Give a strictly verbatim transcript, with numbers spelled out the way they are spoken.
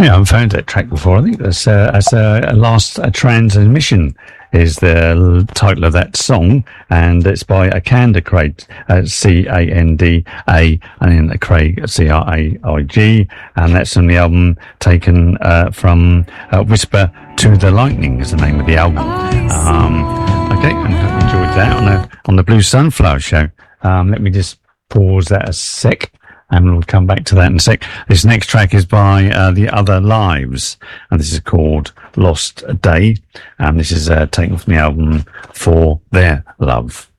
Yeah, I've found that track before. I think that's uh, that's uh, Last uh, Transmission is the l- title of that song, and it's by Akanda Craig, uh, C A N D A, and then Craig, C R A I G, and that's on the album taken uh, from uh, Whisper to the Lightning is the name of the album. Um, okay, I hope you enjoyed that on the on the Blue Sunflower Show. Um, let me just pause that a sec. And we'll come back to that in a sec. This next track is by uh, The Other Lives, and this is called Lost Day. And this is uh, taken from the album For Their Love.